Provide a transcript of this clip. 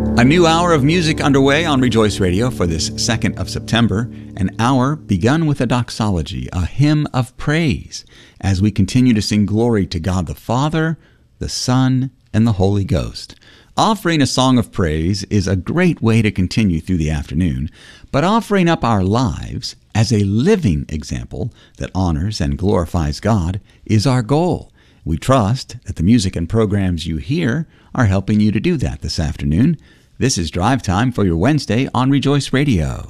A new hour of music underway on Rejoice Radio for this 2nd of September, an hour begun with a doxology, a hymn of praise, as we continue to sing glory to God the Father, the Son, and the Holy Ghost. Offering a song of praise is a great way to continue through the afternoon, but offering up our lives as a living example that honors and glorifies God is our goal. We trust that the music and programs you hear are helping you to do that this afternoon. This is Drive Time for your Wednesday on Rejoice Radio.